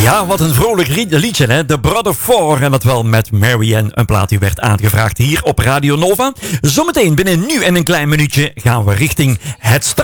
Ja, wat een vrolijk liedje, hè? The Brother Four. En dat wel met Marianne, een plaat die werd aangevraagd hier op Radio Nova. Zometeen binnen nu en een klein minuutje gaan we richting het strand.